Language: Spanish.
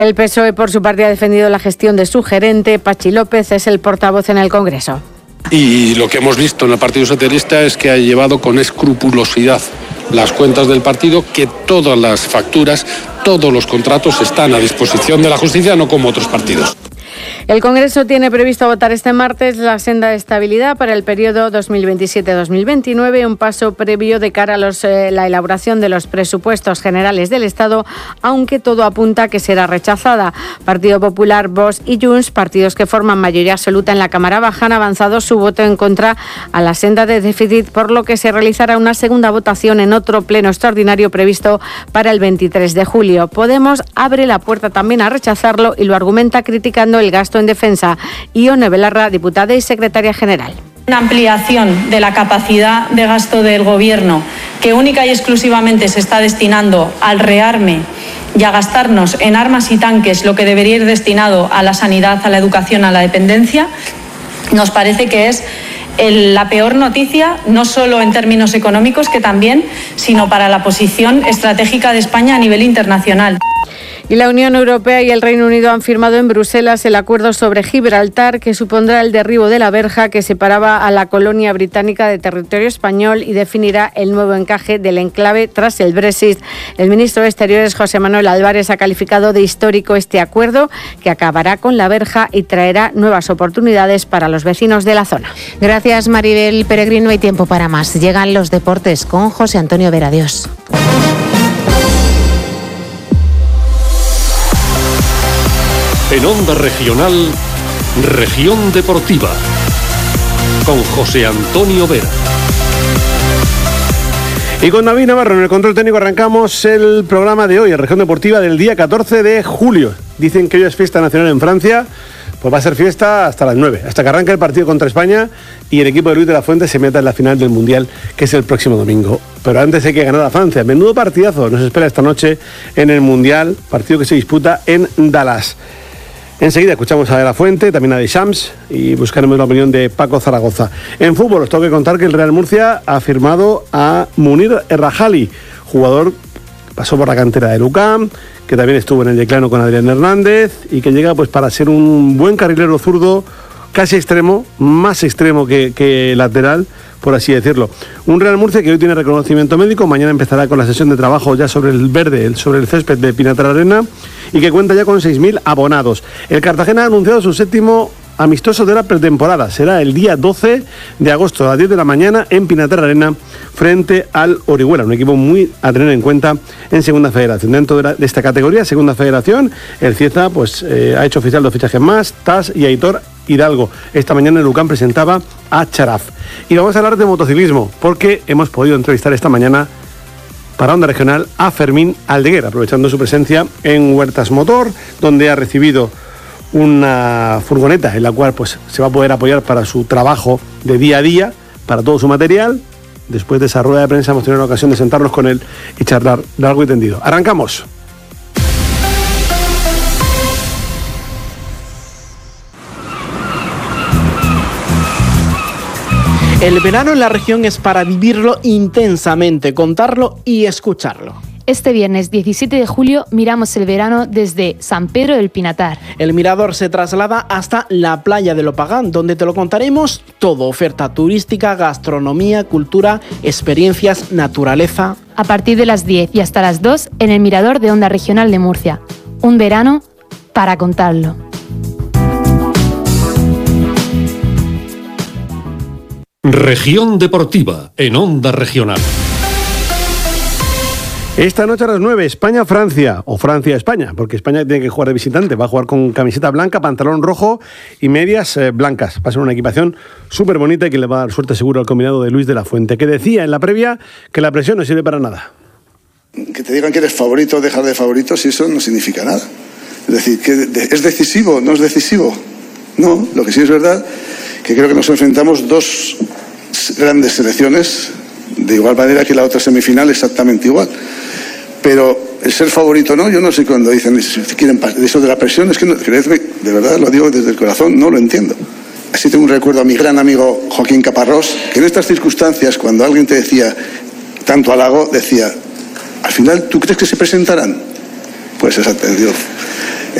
El PSOE, por su parte, ha defendido la gestión de su gerente. Pachi López es el portavoz en el Congreso. Y lo que hemos visto en el Partido Socialista es que ha llevado con escrupulosidad las cuentas del partido, que todas las facturas, todos los contratos están a disposición de la justicia, no como otros partidos. El Congreso tiene previsto votar este martes la senda de estabilidad para el periodo 2027-2029, un paso previo de cara a la elaboración de los presupuestos generales del Estado, aunque todo apunta a que será rechazada. Partido Popular, Vox y Junts, partidos que forman mayoría absoluta en la Cámara Baja, han avanzado su voto en contra a la senda de déficit, por lo que se realizará una segunda votación en otro pleno extraordinario previsto para el 23 de julio. Podemos abre la puerta también a rechazarlo y lo argumenta criticando el gasto en defensa. Ione Belarra, diputada y secretaria general. Una ampliación de la capacidad de gasto del Gobierno, que única y exclusivamente se está destinando al rearme y a gastarnos en armas y tanques lo que debería ir destinado a la sanidad, a la educación, a la dependencia, nos parece que es la peor noticia, no solo en términos económicos, que también, sino para la posición estratégica de España a nivel internacional. Y la Unión Europea y el Reino Unido han firmado en Bruselas el acuerdo sobre Gibraltar, que supondrá el derribo de la verja que separaba a la colonia británica de territorio español y definirá el nuevo encaje del enclave tras el Brexit. El ministro de Exteriores, José Manuel Álvarez, ha calificado de histórico este acuerdo, que acabará con la verja y traerá nuevas oportunidades para los vecinos de la zona. Gracias, Maribel Peregrino. No hay tiempo para más. Llegan los deportes con José Antonio Vera. Adiós. En Onda Regional, Región Deportiva, con José Antonio Vera. Y con David Navarro en el control técnico arrancamos el programa de hoy, Región Deportiva del día 14 de julio. Dicen que hoy es fiesta nacional en Francia, pues va a ser fiesta hasta las 9, hasta que arranque el partido contra España y el equipo de Luis de la Fuente se meta en la final del Mundial, que es el próximo domingo. Pero antes hay que ganar a Francia. Menudo partidazo nos espera esta noche en el Mundial, partido que se disputa en Dallas. Enseguida escuchamos a De la Fuente, también a Deschamps y buscaremos la opinión de Paco Zaragoza. En fútbol os tengo que contar que el Real Murcia ha firmado a Munir Errajali, jugador que pasó por la cantera del UCAM, que también estuvo en el Declano con Adrián Hernández y que llega pues para ser un buen carrilero zurdo, casi extremo, más extremo que lateral, por así decirlo. Un Real Murcia que hoy tiene reconocimiento médico, mañana empezará con la sesión de trabajo ya sobre el verde, sobre el césped de Pinatar Arena, y que cuenta ya con 6.000 abonados. El Cartagena ha anunciado su séptimo amistoso de la pretemporada. Será el día 12 de agosto a las 10 de la mañana en Pinatar Arena frente al Orihuela, un equipo muy a tener en cuenta en Segunda Federación. Dentro de esta categoría, Segunda Federación, el Cieza pues, ha hecho oficial 2 fichajes más, Tas y Aitor Hidalgo. Esta mañana el UCAM presentaba a Charaf. Y vamos a hablar de motociclismo, porque hemos podido entrevistar esta mañana para Onda Regional a Fermín Aldeguer, aprovechando su presencia en Huertas Motor, donde ha recibido una furgoneta en la cual pues, se va a poder apoyar para su trabajo de día a día, para todo su material. Después de esa rueda de prensa hemos tenido la ocasión de sentarnos con él y charlar largo y tendido. ¡Arrancamos! El verano en la región es para vivirlo intensamente, contarlo y escucharlo. Este viernes 17 de julio miramos el verano desde San Pedro del Pinatar. El mirador se traslada hasta la playa de Lopagán, donde te lo contaremos todo: oferta turística, gastronomía, cultura, experiencias, naturaleza. A partir de las 10 y hasta las 2 en el mirador de Onda Regional de Murcia. Un verano para contarlo. Región Deportiva en Onda Regional. Esta noche a las 9, España-Francia, o Francia-España, porque España tiene que jugar de visitante, va a jugar con camiseta blanca, pantalón rojo y medias blancas. Va a ser una equipación súper bonita y que le va a dar suerte seguro al combinado de Luis de la Fuente, que decía en la previa que la presión no sirve para nada. Que te digan que eres favorito o dejar de favorito, si eso no significa nada. Es decir, que ¿es decisivo? ¿No es decisivo? No, lo que sí es verdad, que creo que nos enfrentamos 2 grandes selecciones, de igual manera que la otra semifinal exactamente igual. Pero el ser favorito no, yo no sé cuando dicen si quieren eso de la presión, es que no, creedme, de verdad lo digo desde el corazón, no lo entiendo. Así tengo un recuerdo a mi gran amigo Joaquín Caparrós, que en estas circunstancias, cuando alguien te decía tanto halago, decía: al final, ¿tú crees que se presentarán? Pues exactamente,